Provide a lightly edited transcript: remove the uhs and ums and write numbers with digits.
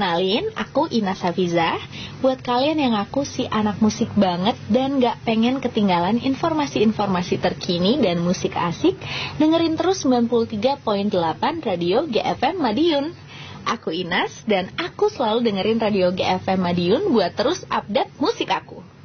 Kenalin, aku Ina Safizah. Buat kalian yang aku si anak musik banget dan gak pengen ketinggalan informasi-informasi terkini dan musik asik, dengerin terus 93.8 Radio GFM Madiun. Aku Inas dan aku selalu dengerin Radio GFM Madiun buat terus update musik aku.